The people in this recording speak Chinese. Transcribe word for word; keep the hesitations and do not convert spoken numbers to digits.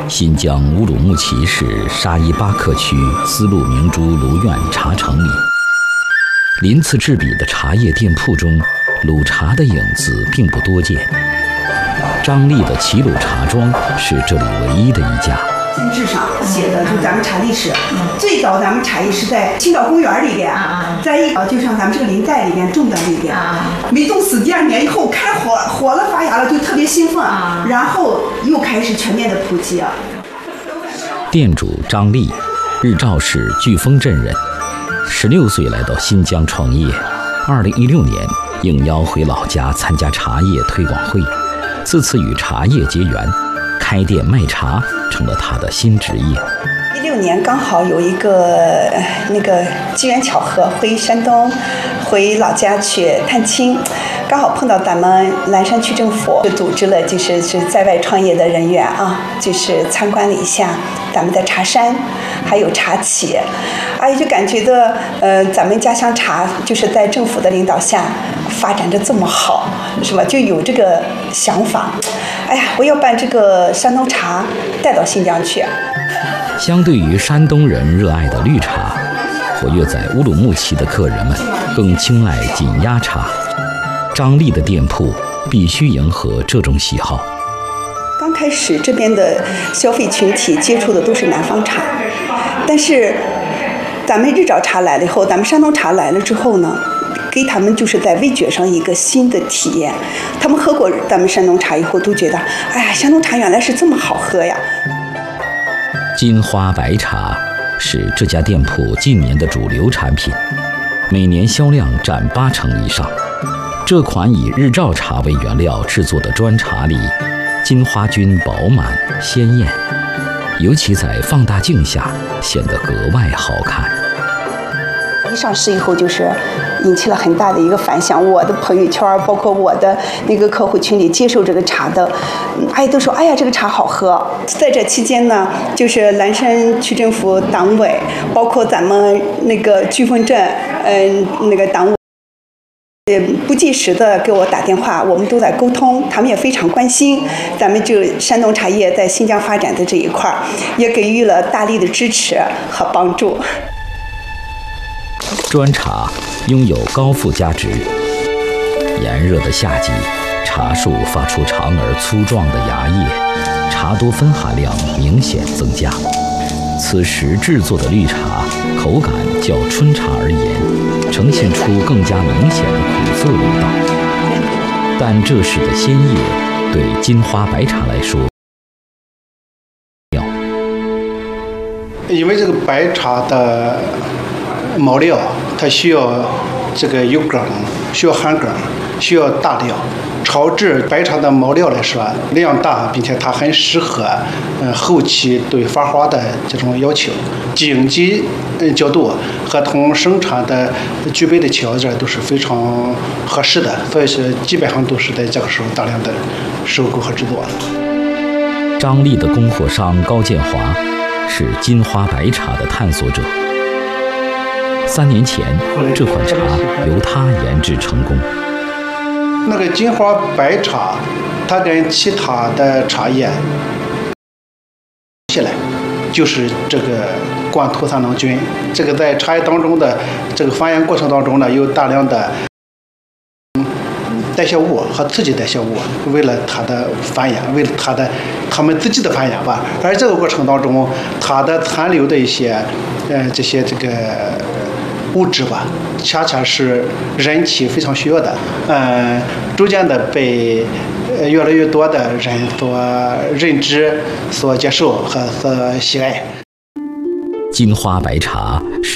新疆乌鲁木齐市沙依巴克区丝路明珠芦苑茶城里，鳞次栉比的茶叶店铺中，卤茶的影子并不多见。张丽的齐鲁茶庄是这里唯一的一家。 金志上写的就是咱们茶历史，嗯、最早咱们茶叶是在青岛公园里边，啊、在一就像咱们这个林带里边种的里边，啊、没种死，第二年以后开火火了发芽了，就特别兴奋，啊、然后又开始全面的普及。 店主张丽，日照市巨峰镇人，十六岁来到新疆创业，二零一六年应邀回老家参加茶叶推广会，自此与茶叶结缘。开店卖茶成了他的新职业。 一六年刚好有一个那个机缘巧合，回山东，回老家去探亲，刚好碰到咱们蓝山区政府就组织了，就是是在外创业的人员啊，就是参观了一下咱们的茶山，还有茶企，哎，就感觉到呃，咱们家乡茶就是在政府的领导下发展的这么好，是吧？就有这个想法。哎呀，我要把这个山东茶带到新疆去。 相对于山东人热爱的绿茶，活跃在乌鲁木齐的客人们更青睐紧压茶。张丽的店铺必须迎合这种喜好。 刚开始这边的消费群体接触的都是南方茶，但是咱们日照茶来了以后，咱们山东茶来了之后呢，给他们就是在味觉上一个新的体验。他们喝过咱们山东茶以后，都觉得，哎呀，山东茶原来是这么好喝呀。 金花白茶是这家店铺近年的主流产品，每年销量占八成以上。这款以日照茶为原料制作的砖茶里，金花菌饱满鲜艳，尤其在放大镜下显得格外好看。 一上市以后就是引起了很大的一个反响，我的朋友圈包括我的那个客户群里接受这个茶的，哎，都说哎呀这个茶好喝。在这期间呢，就是蓝山区政府党委，包括咱们那个巨峰镇，嗯、呃，那个党委。也不计时的给我打电话，我们都在沟通，他们也非常关心咱们这山东茶叶在新疆发展的这一块，也给予了大力的支持和帮助。 砖茶拥有高附加值，炎热的夏季，茶树发出长而粗壮的芽叶，茶多酚含量明显增加。此时制作的绿茶口感较春茶而言，呈现出更加明显的苦涩味道。但这时的鲜叶对金花白茶来说， 因为这个白茶的毛料它需要这个有梗，需要含梗，需要大料。炒制白茶的毛料来说量大，并且它很适合嗯后期对发花的这种要求。经济角度和同生产的具备的条件都是非常合适的，所以说基本上都是在这个时候大量的收购和制作。 张丽的供货商高建华是金花白茶的探索者。三年前，这款茶由他研制成功。 那个金花白茶，它跟其他的茶叶起来，就是这个冠土三囊菌。这个在茶叶当中的这个繁衍过程当中呢，有大量的代谢物和刺激代谢物，为了它的繁衍，为了它的它们自己的繁衍吧。而这个过程当中，它的残留的一些呃这些这个物质吧，恰恰是人体非常需要的，嗯，逐渐的被呃越来越多的人所认知、所接受和所喜爱。 金花白茶是